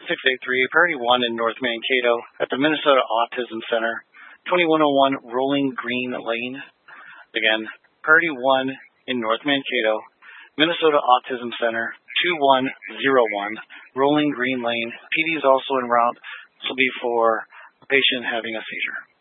683, Priority 1 in North Mankato at the Minnesota Autism Center, 2101 Rolling Green Lane. Again, Priority 1 in North Mankato, Minnesota Autism Center, 2101 Rolling Green Lane. PD is also en route. This will be for a patient having a seizure.